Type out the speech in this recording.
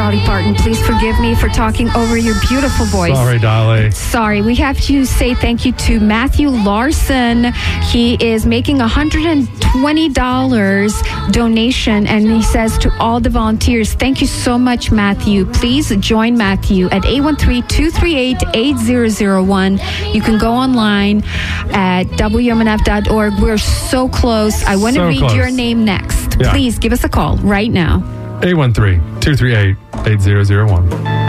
Dolly Parton. Please forgive me for talking over your beautiful voice. Sorry, Dolly. Sorry. We have to say thank you to Matthew Larson. He is making $120 donation, and he says to all the volunteers, thank you so much, Matthew. Please join Matthew at 813-238-8001. You can go online at WMNF.org. We're so close. I want to read your name next. Yeah. Please give us a call right now. 813-238-8001.